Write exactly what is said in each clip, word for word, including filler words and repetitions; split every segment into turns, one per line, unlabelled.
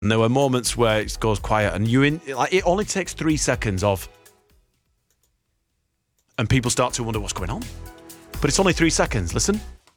And there were moments where it goes quiet and you in like it only takes three seconds of and people start to wonder what's going on. But it's only three seconds. Listen.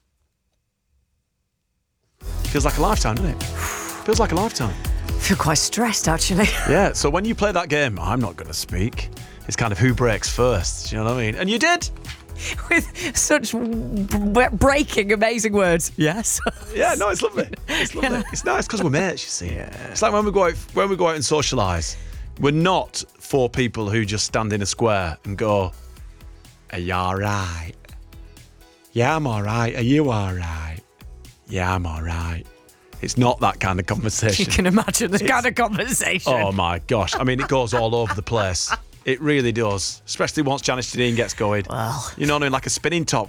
Feels like a lifetime, doesn't it? Feels like a lifetime.
I feel quite stressed, actually.
Yeah, so when you play that game, I'm not going to speak. It's kind of who breaks first, do you know what I mean? And you did.
With such b- breaking, amazing words. Yes.
Yeah, no, it's lovely. It's lovely. Yeah. It's nice because we're mates, you see. Yeah. It's like when we go out, when we go out and socialise, we're not four people who just stand in a square and go, are you all right? Yeah, I'm all right. Are you all right? Yeah, I'm all right. It's not that kind of conversation.
You can imagine the kind of conversation.
Oh, my gosh. I mean, it goes all over the place. It really does. Especially once Janice Janine gets going.
Well.
You know what I mean? Like a spinning top.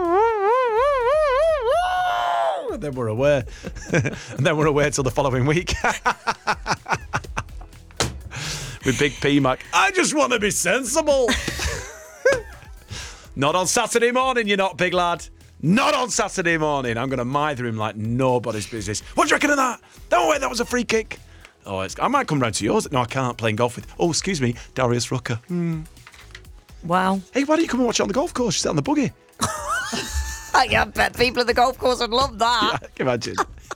And then we're away. And then we're away till the following week. With Big P Mac. I just want to be sensible. Not on Saturday morning, you're not, big lad. Not on Saturday morning. I'm going to mither him like nobody's business. What do you reckon of that? No way, that was a free kick. Oh, it's, I might come round to yours. No, I can't. Playing golf with. Oh, excuse me, Darius Rucker. Hmm.
Wow.
Hey, why don't you come and watch it on the golf course? You sit on the buggy.
I bet people at the golf course would love that.
Yeah, imagine.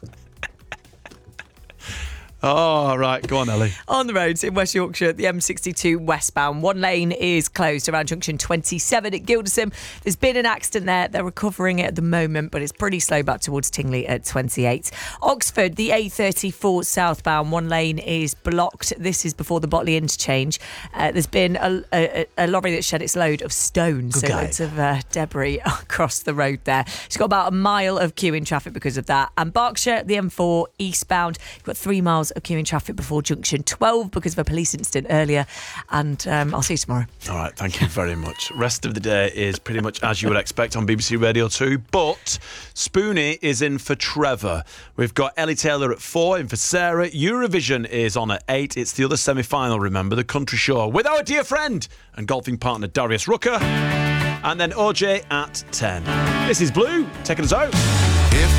Oh, right. Go on, Ellie.
On the roads in West Yorkshire, the M sixty-two westbound. One lane is closed around junction twenty-seven at Gilderson. There's been an accident there. They're recovering it at the moment, but it's pretty slow back towards Tingley at twenty-eight. Oxford, the A thirty-four southbound. One lane is blocked. This is before the Botley interchange. Uh, there's been a, a, a lorry that shed its load of stones,
Good
so
guy.
loads of uh, debris across the road there. It's got about a mile of queuing traffic because of that. And Berkshire, the M four eastbound, you've got three miles of queuing traffic before junction twelve because of a police incident earlier. And um, I'll see you tomorrow.
All right, thank you very much. Rest of the day is pretty much as you would expect on B B C Radio two, but Spoonie is in for Trevor. We've got Ellie Taylor at four, in for Sarah. Eurovision is on at eight. It's the other semi-final, remember, the country show with our dear friend and golfing partner Darius Rucker. And then O J at ten. This is Blue, taking us out.
If